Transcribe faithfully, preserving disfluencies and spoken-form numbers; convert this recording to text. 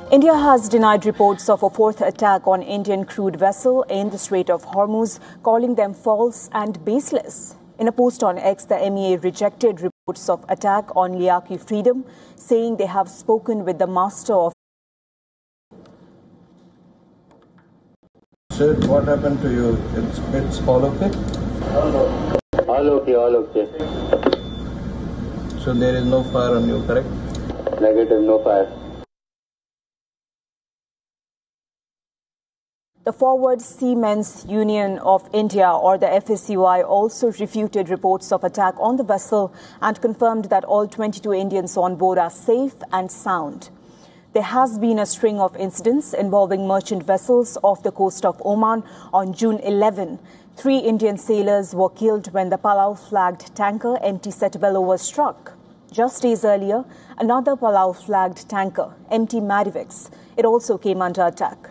India has denied reports of a fourth attack on Indian crude vessel in the Strait of Hormuz, calling them false and baseless. In a post on X, the M E A rejected reports of attack on Liaki Freedom, saying they have spoken with the master of. Sir, what happened to you? It's, it's all okay? All okay, all okay. So there is no fire on you, correct? Negative, no fire. The Forward Seamen's Union of India, or the F S U I, also refuted reports of attack on the vessel and confirmed that all twenty-two Indians on board are safe and sound. There has been a string of incidents involving merchant vessels off the coast of Oman. On June eleventh, three Indian sailors were killed when the Palau-flagged tanker M T Settebello was struck. Just days earlier, another Palau-flagged tanker, M T Madivix, it also came under attack.